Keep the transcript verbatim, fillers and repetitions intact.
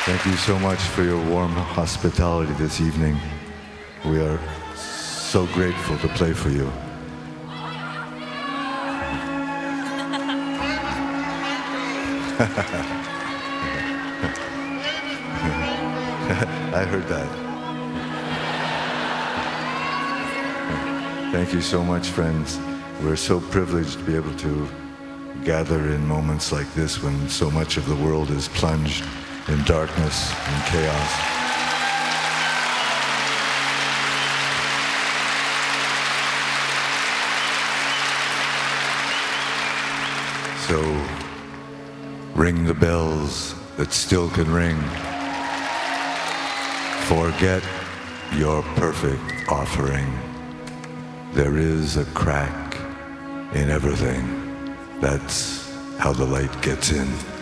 Thank you so much for your warm hospitality this evening. We are so grateful to play for you. I heard that. Thank you so much, friends. We're so privileged to be able to gather in moments like this when so much of the world is plunged in darkness and chaos. So, ring the bells that still can ring. Forget your perfect offering. There is a crack in everything. That's how the light gets in.